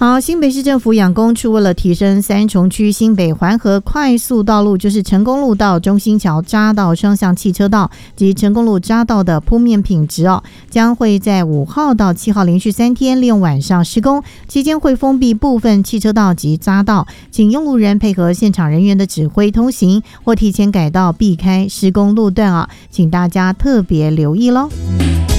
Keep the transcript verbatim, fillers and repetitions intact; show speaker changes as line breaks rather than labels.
好，新北市政府养工处为了提升三重区新北环河快速道路，就是成功路到中心桥匝道双向汽车道及成功路匝道的铺面品质哦，将会在五号到七号连续三天利用晚上施工，期间会封闭部分汽车道及匝道，请用路人配合现场人员的指挥通行，或提前改道避开施工路段啊，请大家特别留意咯。